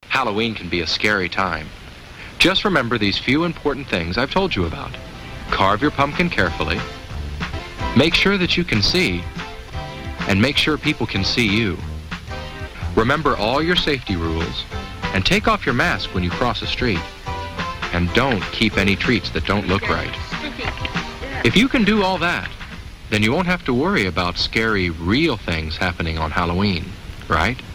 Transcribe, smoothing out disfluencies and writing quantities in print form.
Halloween can be a scary time. Just remember these few important things I've told you about. Carve your pumpkin carefully. Make sure that you can see, and make sure people can see you. Remember all your safety rules, and take off your mask when you cross a street. And don't keep any treats that don't look right. If you can do all that, then you won't have to worry about scary, real things happening on Halloween, right?